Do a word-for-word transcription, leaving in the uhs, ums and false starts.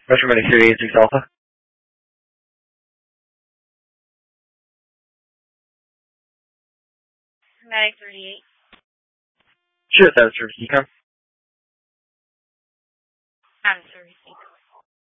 Metro Medic three eight six Alpha. Medic thirty-eight. Sure, that was service decon.